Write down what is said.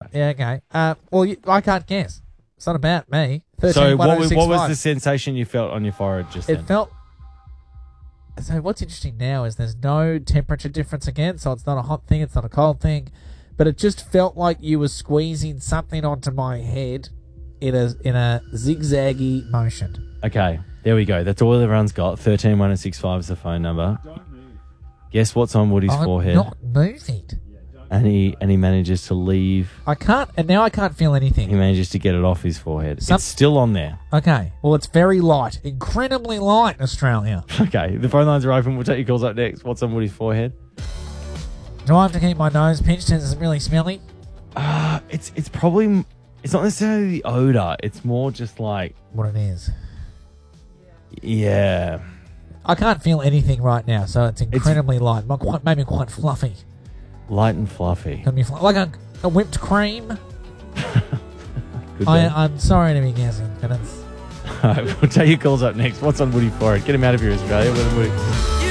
right. Yeah, okay. I can't guess. It's not about me. 13, So what was 1065. the sensation you felt on your forehead just It then? felt... So what's interesting now is there's no temperature difference again, so it's not a hot thing, it's not a cold thing, but it just felt like you were squeezing something onto my head in a zigzaggy motion. Okay, there we go. That's all everyone's got. 131065 is the phone number. Guess what's on Woody's forehead? I'm not moving. And he manages to leave. I can't, and now I can't feel anything. He manages to get it off his forehead. It's still on there. Okay. Well, it's very light. Incredibly light in Australia. Okay. The phone lines are open. We'll take your calls up next. What's on Woody's forehead? Do I have to keep my nose pinched? Is it really smelly? It's probably... It's not necessarily the odor. It's more just like... What it is. Yeah. I can't feel anything right now, so it's incredibly light. Maybe quite fluffy. Light and fluffy. Like a whipped cream. I'm sorry to be guessing, but it's... All right, we'll take your calls up next. What's on Woody's forehead? Get him out of here, Australia. With a Woody.